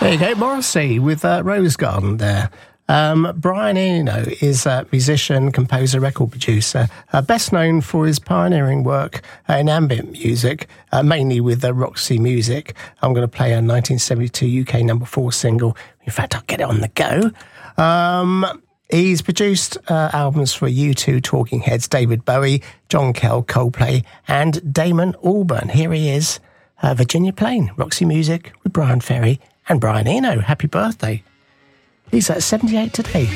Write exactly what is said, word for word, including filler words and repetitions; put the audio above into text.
There you go, Morrissey with uh, Rose Garden there. Um, Brian Eno is a musician, composer, record producer, uh, best known for his pioneering work uh, in ambient music, uh, mainly with uh, Roxy Music. I'm going to play a nineteen seventy-two U K number four single. In fact, I'll get it on the go. Um, he's produced uh, albums for U two, Talking Heads, David Bowie, John Kell, Coldplay, and Damon Albarn. Here he is, uh, Virginia Plain, Roxy Music with Brian Ferry and Brian Eno. Happy birthday. He's at seventy-eight today.